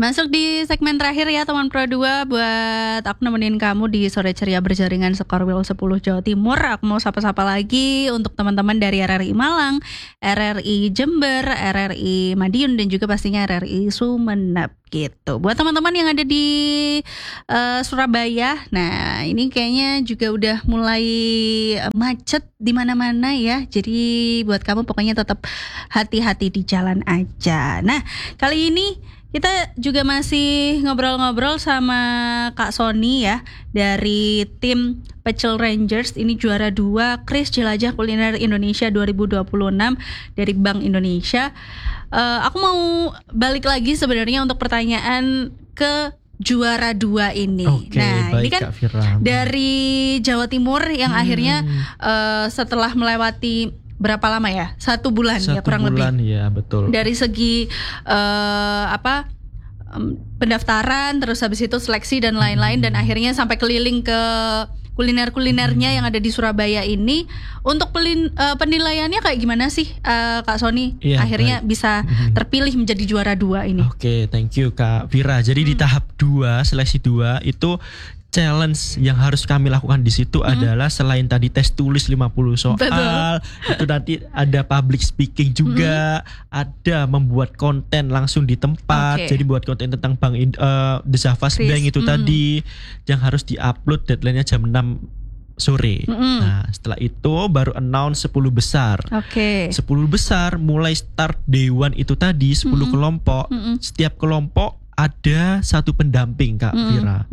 Masuk di segmen terakhir ya teman Pro 2, buat aku nemenin kamu di Sore Ceria Berjaringan Skorwil 10 Jawa Timur. Aku mau sapa-sapa lagi untuk teman-teman dari RRI Malang, RRI Jember, RRI Madiun, dan juga pastinya RRI Sumeneb gitu. Buat teman-teman yang ada di Surabaya, nah ini kayaknya juga udah mulai macet di mana-mana ya. Jadi buat kamu pokoknya tetap hati-hati di jalan aja. Nah, kali ini kita juga masih ngobrol-ngobrol sama Kak Sony ya, dari tim Pecel Rangers. Ini juara 2 Kris Jelajah Kuliner Indonesia 2026 dari Bank Indonesia. Aku mau balik lagi sebenarnya untuk pertanyaan ke juara 2 ini. Oke, nah baik, ini kan dari Jawa Timur yang akhirnya setelah melewati berapa lama ya? 1 bulan ya kurang lebih. 1 bulan ya, betul. Dari segi pendaftaran, terus habis itu seleksi dan lain-lain, dan akhirnya sampai keliling ke kuliner-kulinernya yang ada di Surabaya ini. Untuk penilaiannya kayak gimana sih Kak Sony? Iya, akhirnya baik. bisa terpilih menjadi juara 2 ini. Oke, thank you Kak Vira. Jadi di tahap 2, seleksi 2 itu challenge yang harus kami lakukan di situ adalah selain tadi tes tulis 50 soal, Betul. itu nanti ada public speaking juga, ada membuat konten langsung di tempat. Jadi buat konten tentang The Zavas Bank itu tadi yang harus diupload, deadline-nya jam 6 sore. Nah, setelah itu baru announce 10 besar. 10 besar mulai start day 1 itu tadi 10 kelompok. Setiap kelompok ada 1 pendamping Kak Vira.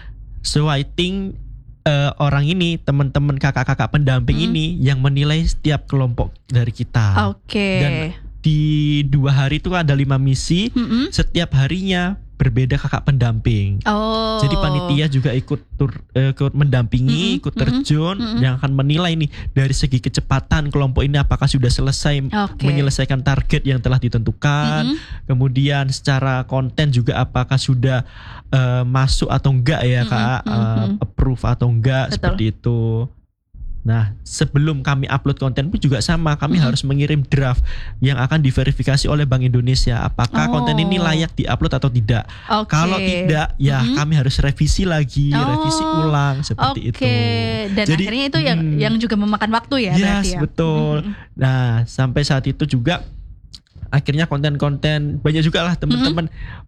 So I think orang ini, teman-teman kakak-kakak pendamping ini yang menilai setiap kelompok dari kita. Dan di 2 hari itu ada 5 misi. Setiap harinya berbeda kakak pendamping. Jadi panitia juga ikut mendampingi, ikut terjun, yang akan menilai nih dari segi kecepatan kelompok ini apakah sudah selesai menyelesaikan target yang telah ditentukan. Kemudian secara konten juga apakah sudah masuk atau enggak ya Kak, approve atau enggak. Betul. Seperti itu. Nah, sebelum kami upload konten pun juga sama, kami harus mengirim draft yang akan diverifikasi oleh Bank Indonesia apakah konten ini layak diupload atau tidak. Kalau tidak, ya kami harus revisi lagi, revisi ulang seperti itu. Dan jadi, akhirnya itu yang juga memakan waktu ya, berarti ya. Betul. Nah, sampai saat itu juga akhirnya konten-konten banyak juga lah teman-teman.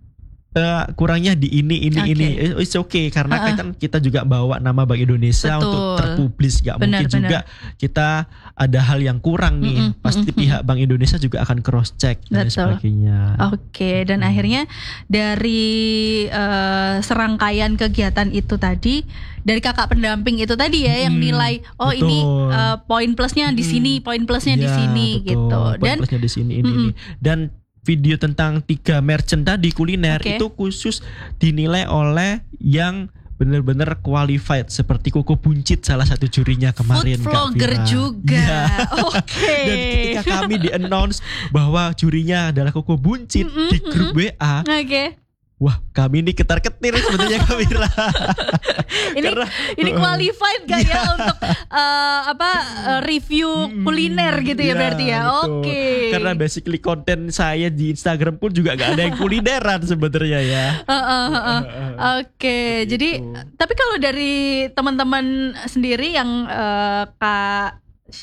Kurangnya di ini. It's okay karena kan kita juga bawa nama Bank Indonesia untuk terpublis. Gak mungkin juga kita ada hal yang kurang nih. Pasti pihak Bank Indonesia juga akan cross check dan sebagainya. Dan akhirnya dari serangkaian kegiatan itu tadi, dari kakak pendamping itu tadi ya yang nilai ini poin plusnya di sini, poin plusnya di sini gitu. Dan poin plusnya di sini ini. Dan video tentang 3 merchant tadi kuliner itu khusus dinilai oleh yang benar-benar qualified, seperti Koko Buncit salah satu jurinya kemarin. Food vlogger juga. Dan ketika kami di-announce bahwa jurinya adalah Koko Buncit di grup WA. Wah, kami ini ketar-ketir sebenarnya Kak Vira. ini qualified gak ya untuk review kuliner gitu ya berarti ya. Karena basically konten saya di Instagram pun juga gak ada yang kulineran sebenarnya ya. Jadi tapi kalau dari teman-teman sendiri yang Kak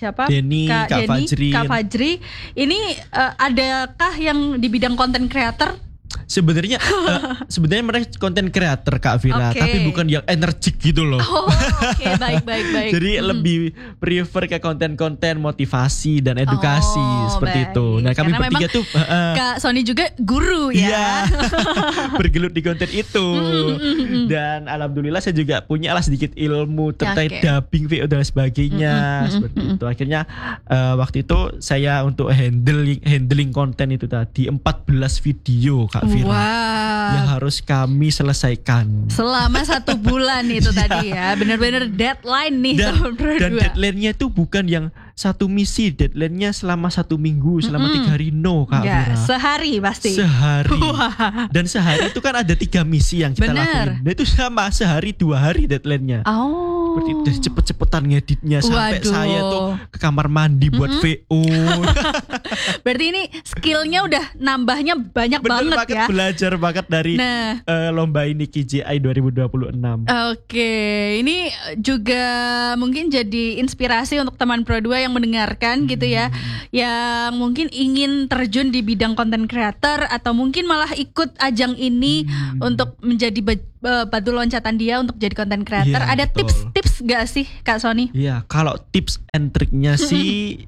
Fajri ini adakah yang di bidang content creator? Sebenarnya mereka konten creator Kak Vira, tapi bukan yang energik gitu loh. Baik. Jadi lebih prefer ke konten-konten motivasi dan edukasi seperti itu. Nah, kami bertiga tuh Kak Sony juga guru ya. Bergelut di konten itu. Dan alhamdulillah saya juga punya lah sedikit ilmu terkait dubbing, VO dan sebagainya. Seperti itu. Akhirnya waktu itu saya untuk handling konten itu tadi 14 video Kak Vira. Yang harus kami selesaikan selama 1 bulan itu tadi ya. Benar-benar deadline nih. Dan deadline-nya itu bukan yang 1 misi, deadline-nya selama 1 minggu, selama 3 hari Kak Vira. Sehari pasti. Sehari. Dan sehari itu kan ada 3 misi yang kita lakuin. Dan itu sama sehari 2 hari deadline-nya. Seperti itu, dari cepet-cepetan ngeditnya sampai saya tuh ke kamar mandi buat VO. Berarti ini skillnya udah nambahnya banyak Bener banget ya. Belajar banget dari lomba ini KJI 2026. Oke, ini juga mungkin jadi inspirasi untuk teman Pro 2 yang mendengarkan gitu ya, yang mungkin ingin terjun di bidang content creator atau mungkin malah ikut ajang ini untuk menjadi batu loncatan dia untuk jadi content creator. Iya, Ada betul. tips-tips gak sih Kak Sony? Iya, kalau tips and triknya sih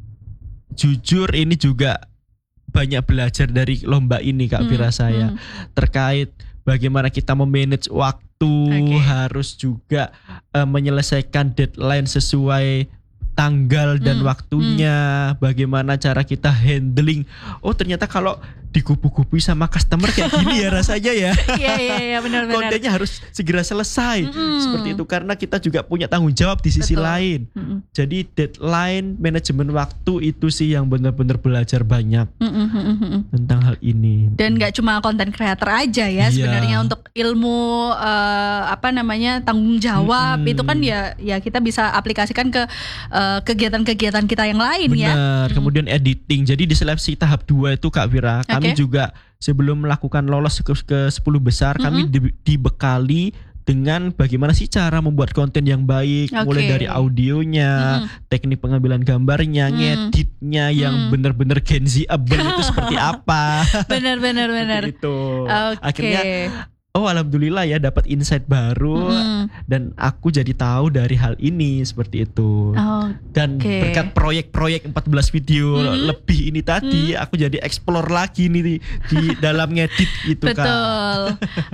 jujur ini juga banyak belajar dari lomba ini Kak Vira saya terkait bagaimana kita memanage waktu, harus juga menyelesaikan deadline sesuai tanggal dan waktunya, bagaimana cara kita handling. Oh ternyata kalau dikupu-kupui sama customer kayak gini ya rasanya ya. Iya benar-benar. Kontennya harus segera selesai seperti itu karena kita juga punya tanggung jawab di sisi lain. Jadi deadline, manajemen waktu itu sih yang benar-benar belajar banyak tentang hal ini. Dan nggak cuma content creator aja ya sebenarnya, untuk ilmu tanggung jawab itu kan ya kita bisa aplikasikan ke kegiatan-kegiatan kita yang lain. Benar. Ya. Kemudian editing. Jadi di seleksi tahap 2 itu Kak Vira, kami juga sebelum melakukan lolos ke 10 besar, kami dibekali dengan bagaimana sih cara membuat konten yang baik, mulai dari audionya, teknik pengambilan gambarnya, ngeditnya yang benar-benar Gen Z-able itu seperti apa. Benar. Itu. Akhirnya alhamdulillah ya dapat insight baru dan aku jadi tahu dari hal ini seperti itu. Dan berkat proyek-proyek 14 video lebih ini tadi aku jadi explore lagi nih di dalam ngedit gitu. Betul.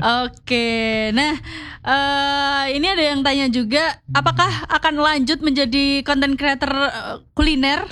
Nah ini ada yang tanya juga, apakah akan lanjut menjadi content creator kuliner?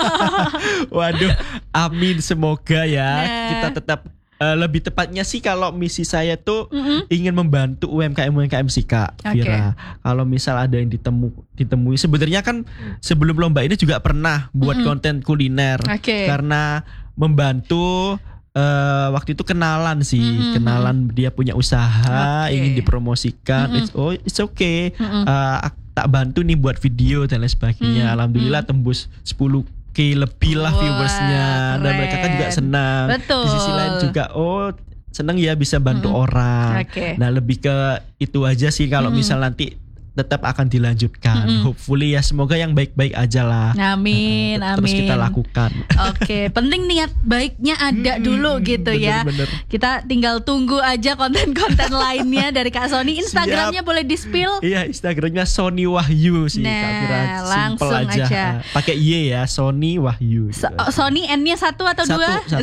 Waduh, amin, semoga ya. Kita tetap lebih tepatnya sih kalau misi saya tuh ingin membantu UMKM sih Kak Vira. Kalau misal ada yang ditemui, sebenarnya kan sebelum lomba ini juga pernah buat konten kuliner karena membantu. Waktu itu kenalan kenalan dia punya usaha ingin dipromosikan. It's okay. Tak bantu nih buat video dan lain sebagainya. Alhamdulillah tembus 10K lebih lah viewersnya, dan mereka kan juga senang. Betul. Di sisi lain juga senang ya bisa bantu orang. Nah lebih ke itu aja sih kalau misal nanti tetap akan dilanjutkan. Hopefully ya, semoga yang baik-baik aja lah. Amin. Terus kita lakukan. Penting niat baiknya ada dulu gitu ya. Bener. Kita tinggal tunggu aja konten-konten lainnya dari Kak Sony. Instagramnya boleh di-spill? Iya, Instagramnya Sony Wahyu sih. Nah, Kak Vira, langsung aja. Pakai Y ya, Sony Wahyu. Sony N-nya 1 atau 2?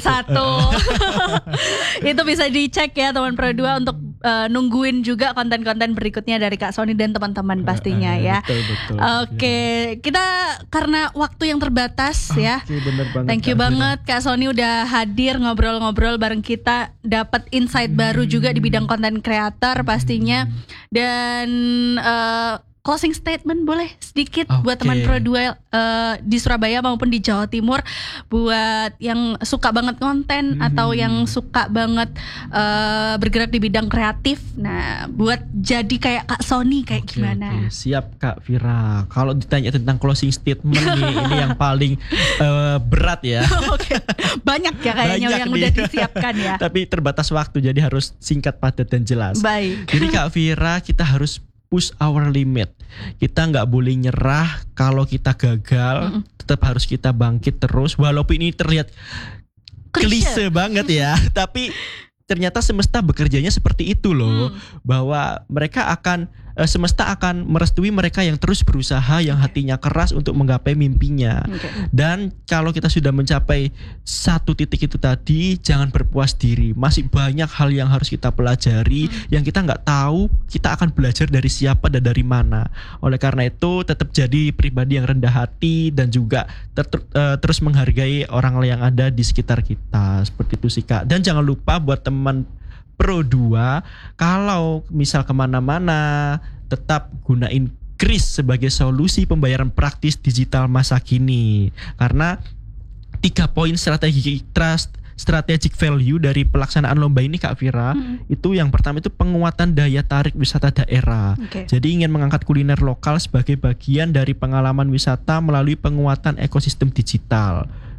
1. Itu bisa dicek ya teman Pro 2 untuk nungguin juga konten-konten berikutnya dari Kak Sony dan teman-teman pastinya ya. Betul. Kita karena waktu yang terbatas ya. Bener banget, thank you banget Kak Sony udah hadir ngobrol-ngobrol bareng kita, dapat insight baru juga di bidang konten creator pastinya. Dan closing statement boleh sedikit buat teman Pro 2 di Surabaya maupun di Jawa Timur, buat yang suka banget konten atau yang suka banget bergerak di bidang kreatif. Nah, buat jadi kayak Kak Sony kayak gimana? Siap Kak Vira. Kalau ditanya tentang closing statement nih, ini yang paling berat ya. Banyak ya kayaknya yang udah disiapkan ya. Tapi terbatas waktu, jadi harus singkat, padat dan jelas. Baik. Jadi Kak Vira, kita harus push our limit. Kita nggak boleh nyerah. Kalau kita gagal, tetap harus kita bangkit terus. Walaupun ini terlihat klise banget ya, tapi ternyata semesta bekerjanya seperti itu loh. Bahwa mereka semesta akan merestui mereka yang terus berusaha, yang hatinya keras untuk menggapai mimpinya. Dan kalau kita sudah mencapai satu titik itu tadi, jangan berpuas diri. Masih banyak hal yang harus kita pelajari, yang kita nggak tahu. Kita akan belajar dari siapa dan dari mana. Oleh karena itu, tetap jadi pribadi yang rendah hati dan juga terus menghargai orang yang ada di sekitar kita. Seperti itu sih Kak. Dan jangan lupa buat teman Pro 2, kalau misal kemana-mana tetap gunain Kris sebagai solusi pembayaran praktis digital masa kini. Karena 3 poin strategic value dari pelaksanaan lomba ini Kak Vira, itu yang pertama itu penguatan daya tarik wisata daerah. Jadi ingin mengangkat kuliner lokal sebagai bagian dari pengalaman wisata melalui penguatan ekosistem digital.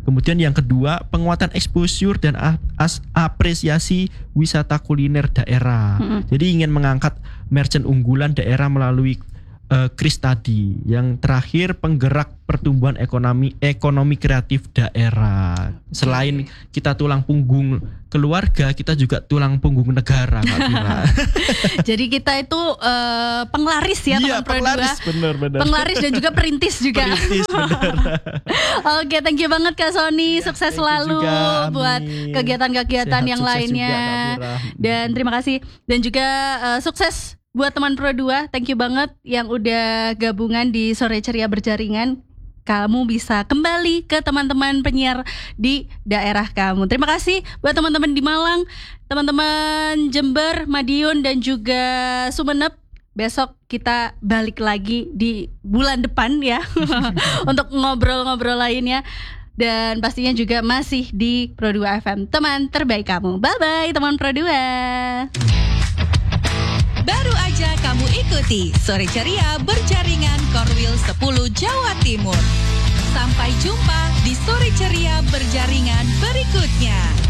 Kemudian yang kedua, penguatan exposure dan apresiasi wisata kuliner daerah. Jadi ingin mengangkat merchant unggulan daerah melalui kris tadi. Yang terakhir, penggerak pertumbuhan ekonomi kreatif daerah. Selain kita tulang punggung keluarga, kita juga tulang punggung negara, Kak Pira. Jadi kita itu penglaris ya, teman Pro 2. Bener. Penglaris dan juga perintis juga. Bener. Oke, thank you banget Kak Sony. Sukses selalu juga, buat kegiatan-kegiatan Sehat, yang sukses lainnya. juga, Kak Pira. Dan terima kasih. Dan juga sukses buat teman Pro 2. Thank you banget yang udah gabungan di Sore Ceria Berjaringan. Kamu bisa kembali ke teman-teman penyiar di daerah kamu. Terima kasih buat teman-teman di Malang, teman-teman Jember, Madiun, dan juga Sumeneb. Besok kita balik lagi di bulan depan ya untuk ngobrol-ngobrol lainnya. Dan pastinya juga masih di Pro 2 FM, teman terbaik kamu. Bye-bye teman Pro 2. Baru aja kamu ikuti Sore Ceria Berjaringan Korwil 10 Jawa Timur. Sampai jumpa di Sore Ceria Berjaringan berikutnya.